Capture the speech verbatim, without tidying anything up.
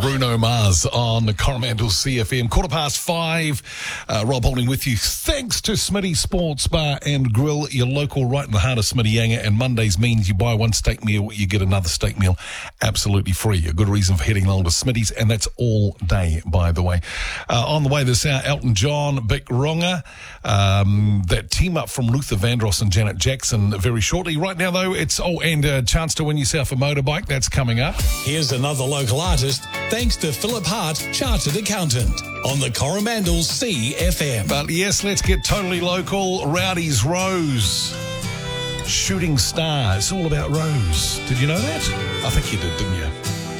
Bruno Mars on the Coromandel C F M. Quarter past five. Uh, Rob Holding with you. Thanks to Smitty Sports Bar and Grill, your local right in the heart of Smittyanga. And Mondays means you buy one steak meal, you get another steak meal absolutely free. A good reason for heading along to Smitty's, and that's all day, by the way. Uh, on the way this hour, Elton John, Big Ronga. Um, that team up from Luther Vandross and Janet Jackson very shortly. Right now, though, it's, oh, and a chance to win yourself a motorbike. That's coming up. Here's another local artist, thanks to Philip Hart, Chartered Accountant, on the Coromandel C F M. But yes, let's get totally local. Rowdy's Rose. Shooting Star. It's all about Rose. Did you know that? I think you did, didn't you?